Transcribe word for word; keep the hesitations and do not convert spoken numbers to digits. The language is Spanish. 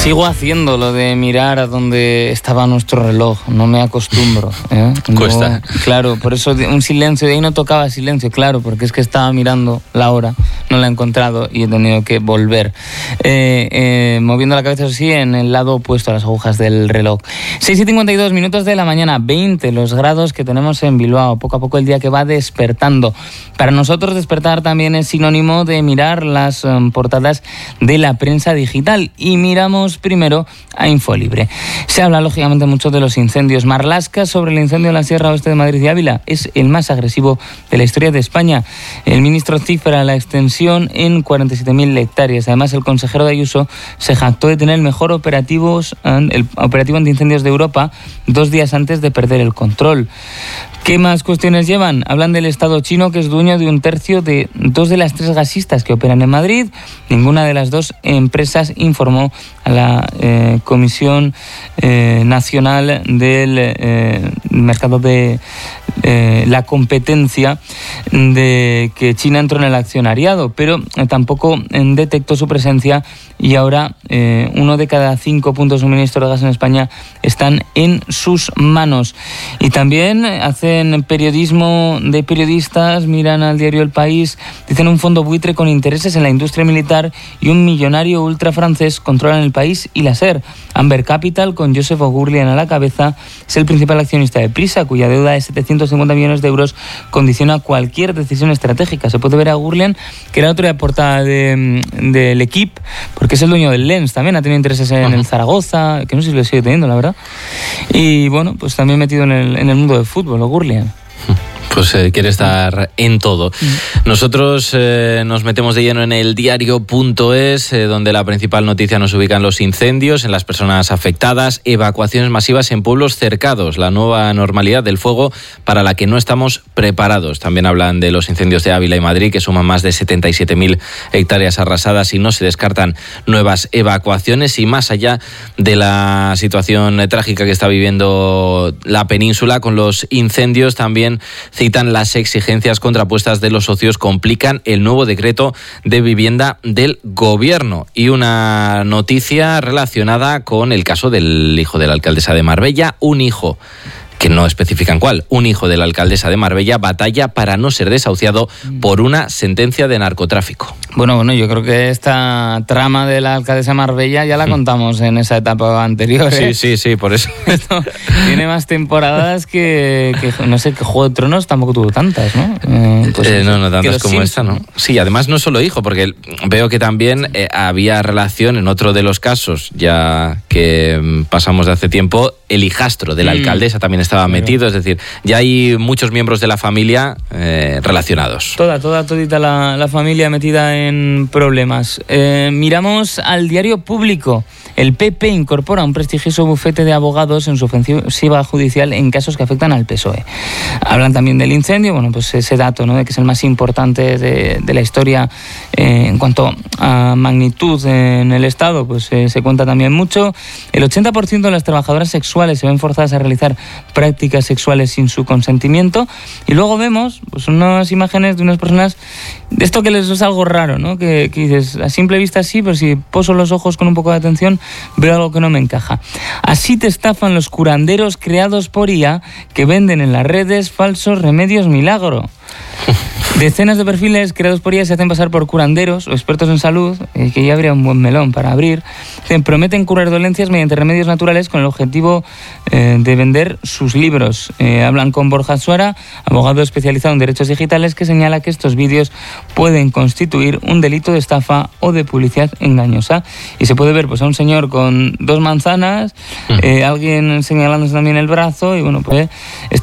Sigo haciendo lo de mirar a donde estaba nuestro reloj, no me acostumbro. ¿eh? No, Cuesta. Claro, por eso un silencio, de ahí no tocaba silencio, claro, porque es que estaba mirando la hora, no la he encontrado y he tenido que volver. Eh, eh, moviendo la cabeza así en el lado opuesto a las agujas del reloj. seis y cincuenta y dos minutos de la mañana, veinte los grados que tenemos en Bilbao, poco a poco el día que va despertando. Para nosotros despertar también es sinónimo de mirar las um, portadas de la prensa digital y miramos primero a Infolibre. Se habla lógicamente mucho de los incendios. Marlaska sobre el incendio en la Sierra Oeste de Madrid y Ávila es el más agresivo de la historia de España. El ministro cifra la extensión en cuarenta y siete mil hectáreas. Además, el consejero de Ayuso se jactó de tener el mejor operativos, el operativo antiincendios de Europa dos días antes de perder el control. ¿Qué más cuestiones llevan? Hablan del Estado chino, que es dueño de un tercio de dos de las tres gasistas que operan en Madrid. Ninguna de las dos empresas informó a la eh, Comisión eh, Nacional del eh, Mercado de eh, la Competencia de que China entró en el accionariado, pero tampoco detectó su presencia y ahora eh, uno de cada cinco puntos de suministro de gas en España están en sus manos. Y también hacen periodismo de periodistas, miran al diario El País, dicen un fondo buitre con intereses en la industria militar y un millonario ultra francés controlan El País y la SER. Amber Capital, con Joseph O'Gurlian a la cabeza, es el principal accionista de Prisa, cuya deuda de setecientos cincuenta millones de euros condiciona cualquier decisión estratégica. Se puede ver a O'Gurlian, que era otro de portada del de, de Equipo, porque es el dueño del Lens, también ha tenido intereses en el Zaragoza, que no sé si lo sigue teniendo, la verdad. Y bueno, pues también metido en el, en el mundo del fútbol, O'Gurlian. Pues eh, quiere estar en todo. Nosotros eh, nos metemos de lleno en el diario punto es, eh, donde la principal noticia nos ubica en los incendios, en las personas afectadas, evacuaciones masivas en pueblos cercados, la nueva normalidad del fuego para la que no estamos preparados. También hablan de los incendios de Ávila y Madrid, que suman más de setenta y siete mil hectáreas arrasadas y no se descartan nuevas evacuaciones. Y más allá de la situación eh, trágica que está viviendo la península con los incendios, también citan las exigencias contrapuestas de los socios complican el nuevo decreto de vivienda del gobierno. Y una noticia relacionada con el caso del hijo de la alcaldesa de Marbella, un hijo que no especifican cuál, un hijo de la alcaldesa de Marbella batalla para no ser desahuciado por una sentencia de narcotráfico. Bueno, bueno, yo creo que esta trama de la alcaldesa de Marbella ya la contamos en esa etapa anterior, ¿eh? Sí, sí, sí, por eso. Esto tiene más temporadas que, que, no sé, que Juego de Tronos tampoco tuvo tantas, ¿no? Eh, pues, eh, no, no tantas como esta, ¿no? Sí, además no solo hijo, porque veo que también eh, había relación en otro de los casos, ya que pasamos de hace tiempo, el hijastro de la mm. alcaldesa también estaba metido, es decir, ya hay muchos miembros de la familia eh, relacionados. Toda, toda, todita la, la familia metida en problemas. Eh, miramos al diario Público. El P P incorpora un prestigioso bufete de abogados en su ofensiva judicial en casos que afectan al P S O E. Hablan también del incendio, bueno, pues ese dato, ¿no?, de que es el más importante de, de la historia eh, en cuanto a magnitud en el Estado, pues eh, se cuenta también mucho. El ochenta por ciento de las trabajadoras sexuales se ven forzadas a realizar prácticas sexuales sin su consentimiento. Y luego vemos pues unas imágenes de unas personas, de esto que les es algo raro, ¿no?, que, que dices, a simple vista sí, pero si poso los ojos con un poco de atención, veo algo que no me encaja. Así te estafan los curanderos creados por I A que venden en las redes falsos remedios milagro. Decenas de perfiles creados por I A se hacen pasar por curanderos o expertos en salud, eh, que ya habría un buen melón para abrir. Se prometen curar dolencias mediante remedios naturales con el objetivo eh, de vender sus libros. Eh, hablan con Borja Suara, abogado especializado en derechos digitales, que señala que estos vídeos pueden constituir un delito de estafa o de publicidad engañosa. Y se puede ver pues a un señor con dos manzanas, eh, alguien señalándose también el brazo y bueno, pues